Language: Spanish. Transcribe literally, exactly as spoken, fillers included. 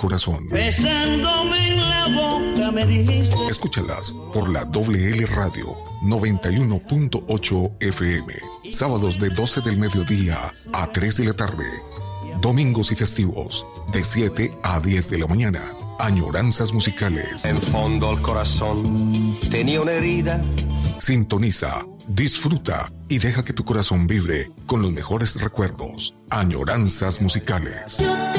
corazón. Besándome en la boca me dijiste. Escúchalas por la W L Radio noventa y uno punto ocho F M. Sábados de doce del mediodía a tres de la tarde. Domingos y festivos de siete a diez de la mañana. Añoranzas musicales. En fondo al corazón tenía una herida. Sintoniza, disfruta y deja que tu corazón vibre con los mejores recuerdos. Añoranzas musicales. Yo te